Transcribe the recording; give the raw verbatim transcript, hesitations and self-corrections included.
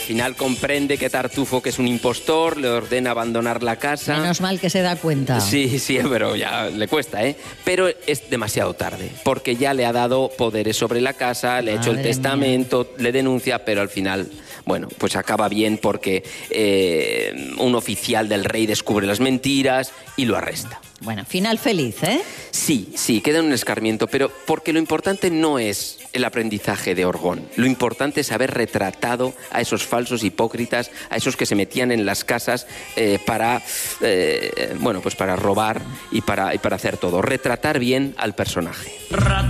Al final comprende que Tartufo, que es un impostor, le ordena abandonar la casa. Menos mal que se da cuenta. Sí, sí, pero ya le cuesta, ¿eh? Pero es demasiado tarde, porque ya le ha dado poderes sobre la casa, le ha hecho el testamento, mía. le denuncia, pero al final, bueno, pues acaba bien porque eh, un oficial del rey descubre las mentiras y lo arresta. Bueno, final feliz, ¿eh? Sí, sí, queda en un escarmiento, pero porque lo importante no es el aprendizaje de Orgón. Lo importante es haber retratado a esos falsos hipócritas, a esos que se metían en las casas eh, para, eh, bueno, pues para robar y para, y para hacer todo. Retratar bien al personaje.